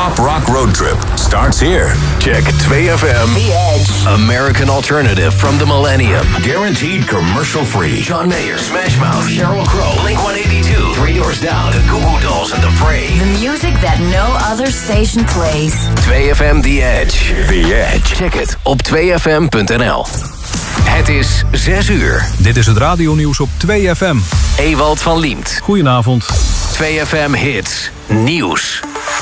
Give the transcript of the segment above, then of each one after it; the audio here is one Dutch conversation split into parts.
pop rock road trip starts here. Check 2FM. The Edge. American alternative from the millennium. Guaranteed commercial free. John Mayer, Smash Mouth, Sheryl Crow, Blink-182, Three Doors Down, the Goo Goo Dolls and The Fray. The music that no other station plays. 2FM The Edge. The Edge. Check het op 2FM.nl. Het is 6 uur. Dit is het radionieuws op 2FM. Ewald van Liemt. Goedenavond. 2FM Hits. Nieuws.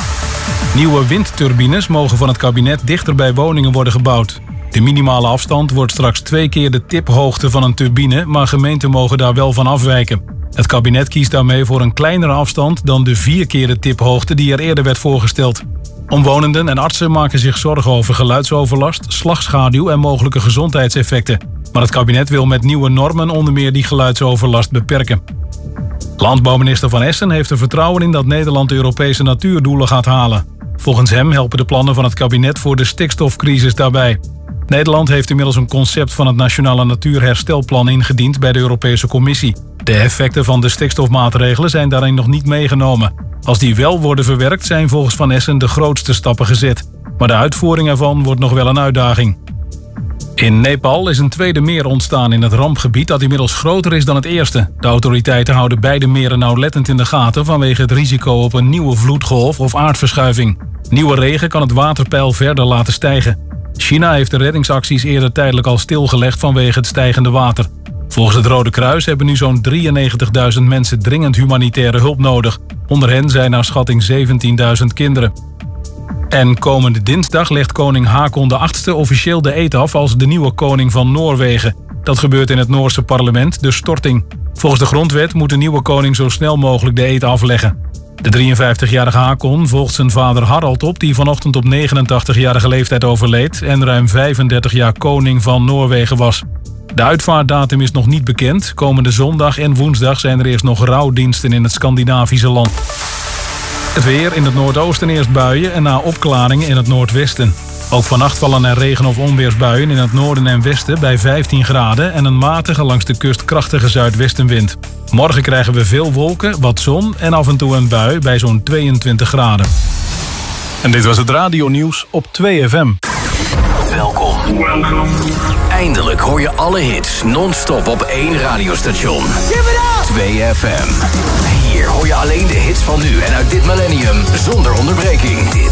Nieuwe windturbines mogen van het kabinet dichter bij woningen worden gebouwd. De minimale afstand wordt straks 2 keer de tiphoogte van een turbine, maar gemeenten mogen daar wel van afwijken. Het kabinet kiest daarmee voor een kleinere afstand dan de 4 keer de tiphoogte die er eerder werd voorgesteld. Omwonenden en artsen maken zich zorgen over geluidsoverlast, slagschaduw en mogelijke gezondheidseffecten. Maar het kabinet wil met nieuwe normen onder meer die geluidsoverlast beperken. Landbouwminister Van Essen heeft er vertrouwen in dat Nederland de Europese natuurdoelen gaat halen. Volgens hem helpen de plannen van het kabinet voor de stikstofcrisis daarbij. Nederland heeft inmiddels een concept van het Nationale Natuurherstelplan ingediend bij de Europese Commissie. De effecten van de stikstofmaatregelen zijn daarin nog niet meegenomen. Als die wel worden verwerkt, zijn volgens Van Essen de grootste stappen gezet. Maar de uitvoering ervan wordt nog wel een uitdaging. In Nepal is een tweede meer ontstaan in het rampgebied dat inmiddels groter is dan het eerste. De autoriteiten houden beide meren nauwlettend in de gaten vanwege het risico op een nieuwe vloedgolf of aardverschuiving. Nieuwe regen kan het waterpeil verder laten stijgen. China heeft de reddingsacties eerder tijdelijk al stilgelegd vanwege het stijgende water. Volgens het Rode Kruis hebben nu zo'n 93.000 mensen dringend humanitaire hulp nodig. Onder hen zijn naar schatting 17.000 kinderen. En komende dinsdag legt koning Haakon VIII officieel de eed af als de nieuwe koning van Noorwegen. Dat gebeurt in het Noorse parlement, de storting. Volgens de grondwet moet de nieuwe koning zo snel mogelijk de eed afleggen. De 53-jarige Haakon volgt zijn vader Harald op, die vanochtend op 89-jarige leeftijd overleed en ruim 35 jaar koning van Noorwegen was. De uitvaartdatum is nog niet bekend. Komende zondag en woensdag zijn er eerst nog rouwdiensten in het Scandinavische land. Het weer: in het noordoosten eerst buien en na opklaringen in het noordwesten. Ook vannacht vallen er regen- of onweersbuien in het noorden en westen bij 15 graden... en een matige langs de kust krachtige zuidwestenwind. Morgen krijgen we veel wolken, wat zon en af en toe een bui bij zo'n 22 graden. En dit was het radionieuws op 2FM. Welkom. Eindelijk hoor je alle hits non-stop op 1 radiostation. 2FM. Hier hoor je alleen de hits van nu en uit dit millennium zonder onderbreking.